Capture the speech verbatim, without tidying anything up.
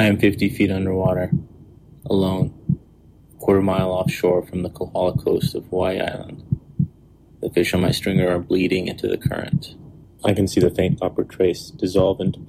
I am fifty feet underwater, alone, a quarter mile offshore from the Kohala coast of Hawaii Island. The fish on my stringer are bleeding into the current. I can see the faint copper trace dissolve into